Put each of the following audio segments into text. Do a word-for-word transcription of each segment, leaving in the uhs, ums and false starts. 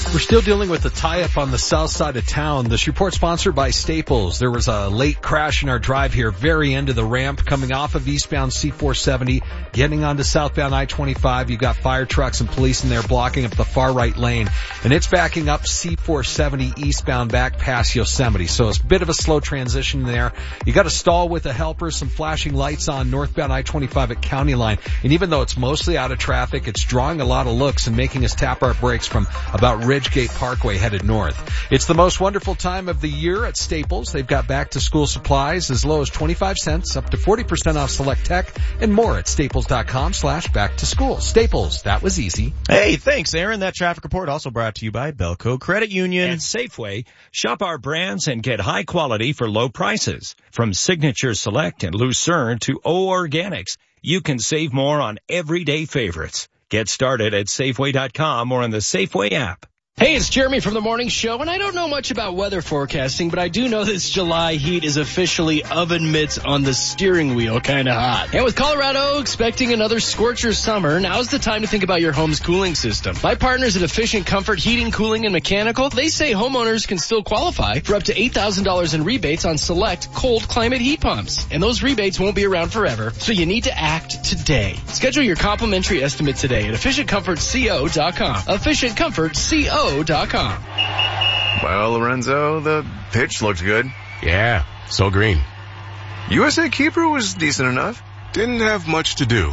We're still dealing with the tie-up on the south side of town. This report sponsored by Staples. There was a late crash in our drive here, very end of the ramp, coming off of eastbound C four seventy, getting onto southbound I twenty-five. You've got fire trucks and police in there blocking up the far right lane. And it's backing up C four seventy eastbound back past Yosemite. So it's a bit of a slow transition there. You got a stall with a helper, some flashing lights on northbound I twenty-five at County Line. And even though it's mostly out of traffic, it's drawing a lot of looks and making us tap our brakes from about Ridgegate Parkway headed north. It's the most wonderful time of the year at Staples. They've got back to school supplies as low as twenty-five cents, up to forty percent off select tech, and more at staples.com slash back to school. Staples, that was easy. Hey, thanks, Aaron. That traffic report also brought to you by Belco Credit Union. And Safeway. Shop our brands and get high quality for low prices. From Signature Select and Lucerne to O Organics, you can save more on everyday favorites. Get started at Safeway dot com or on the Safeway app. Hey, it's Jeremy from The Morning Show, and I don't know much about weather forecasting, but I do know this July heat is officially oven mitts on the steering wheel kind of hot. And with Colorado expecting another scorcher summer, now's the time to think about your home's cooling system. My partners at Efficient Comfort Heating, Cooling, and Mechanical, they say homeowners can still qualify for up to eight thousand dollars in rebates on select cold climate heat pumps. And those rebates won't be around forever, so you need to act today. Schedule your complimentary estimate today at efficient comfort co dot com. efficient comfort co dot com. Well, Lorenzo, the pitch looked good. Yeah, so green. U S A keeper was decent enough. Didn't have much to do.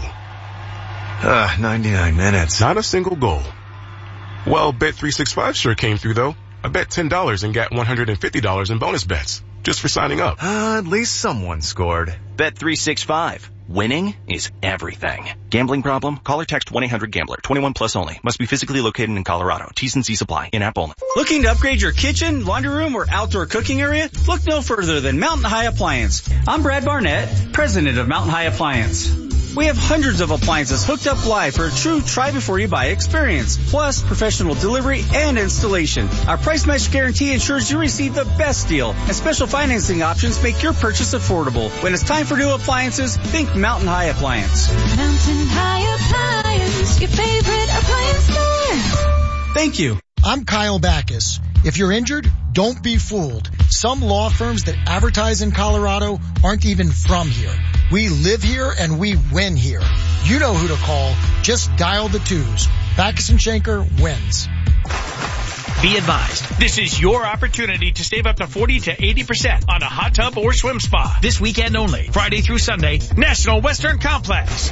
Ah, ninety-nine minutes. Not a single goal. Well, Bet three sixty-five sure came through, though. I bet ten dollars and got one hundred fifty dollars in bonus bets, just for signing up. Uh, at least someone scored. Bet three sixty-five. Winning is everything. Gambling problem? Call or text one eight hundred gambler. twenty-one plus only. Must be physically located in Colorado. T's and C's apply. In-app only. Looking to upgrade your kitchen, laundry room, or outdoor cooking area? Look no further than Mountain High Appliance. I'm Brad Barnett, president of Mountain High Appliance. We have hundreds of appliances hooked up live for a true try-before-you-buy experience, plus professional delivery and installation. Our price match guarantee ensures you receive the best deal, and special financing options make your purchase affordable. When it's time for new appliances, think Mountain High Appliance. Mountain High Appliance, your favorite appliance store. Thank you. I'm Kyle Backus. If you're injured, don't be fooled. Some law firms that advertise in Colorado aren't even from here. We live here and we win here. You know who to call. Just dial the twos. Backus and Schenker wins. Be advised, this is your opportunity to save up to forty to eighty percent on a hot tub or swim spa. This weekend only, Friday through Sunday, National Western Complex.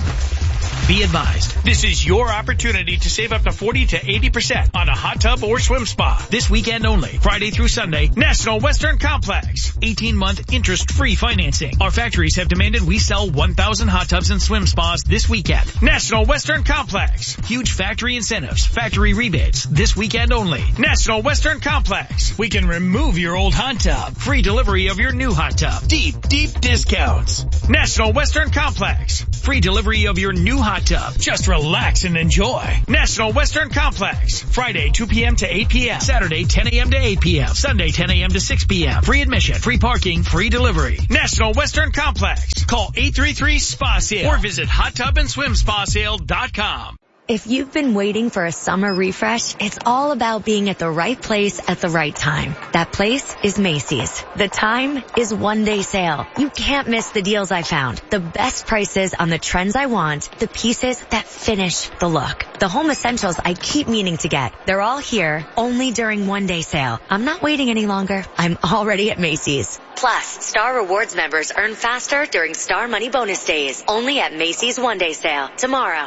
Be advised, this is your opportunity to save up to forty to eighty percent on a hot tub or swim spa. This weekend only, Friday through Sunday, National Western Complex. eighteen month interest-free financing. Our factories have demanded we sell one thousand hot tubs and swim spas this weekend. National Western Complex. Huge factory incentives, factory rebates. This weekend only, National Western Complex. We can remove your old hot tub. Free delivery of your new hot tub. Deep, deep discounts. National Western Complex. Free delivery of your new hot tub. Just relax and enjoy. National Western Complex. Friday, two p.m. to eight p.m. Saturday, ten a.m. to eight p.m. Sunday, ten a.m. to six p.m. Free admission, free parking, free delivery. National Western Complex. Call eight three three S P A sale or visit hot tub and swim spa sale dot com. If you've been waiting for a summer refresh, it's all about being at the right place at the right time. That place is Macy's. The time is one day sale. You can't miss the deals I found. The best prices on the trends I want. The pieces that finish the look. The home essentials I keep meaning to get. They're all here only during one day sale. I'm not waiting any longer. I'm already at Macy's. Plus, Star Rewards members earn faster during Star Money Bonus Days. Only at Macy's one day sale tomorrow.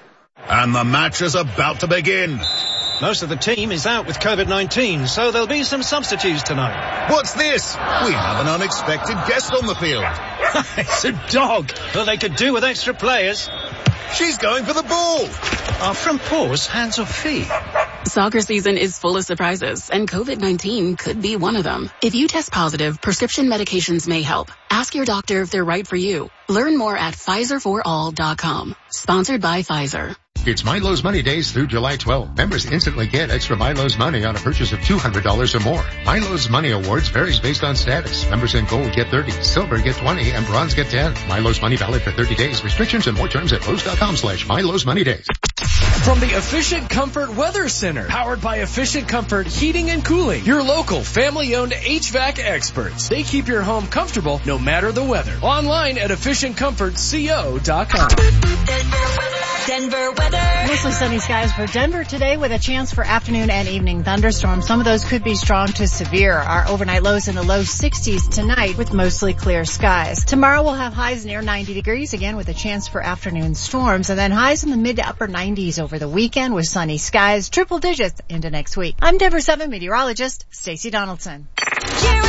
And the match is about to begin. Most of the team is out with COVID nineteen, so there'll be some substitutes tonight. What's this? We have an unexpected guest on the field. It's a dog. Well, they could do with extra players. She's going for the ball. Are front paws hands or feet? Soccer season is full of surprises, and COVID nineteen could be one of them. If you test positive, prescription medications may help. Ask your doctor if they're right for you. Learn more at Pfizer for all dot com. Sponsored by Pfizer. It's Milo's Money Days through July twelfth. Members instantly get extra Milo's Money on a purchase of two hundred dollars or more. Milo's Money Awards varies based on status. Members in gold get thirty, silver get twenty, and bronze get ten. Milo's Money valid for thirty days. Restrictions and more terms at Lowe's dot com slash Milo's Money Days. From the Efficient Comfort Weather Center, powered by Efficient Comfort Heating and Cooling, your local family-owned H V A C experts. They keep your home comfortable no matter the weather. Online at efficient comfort co dot com. Denver weather. Mostly sunny skies for Denver today with a chance for afternoon and evening thunderstorms. Some of those could be strong to severe. Our overnight lows in the low sixties tonight with mostly clear skies. Tomorrow we'll have highs near ninety degrees again with a chance for afternoon storms, and then highs in the mid to upper nineties over the weekend with sunny skies, triple digits into next week. I'm Denver seven meteorologist Stacey Donaldson.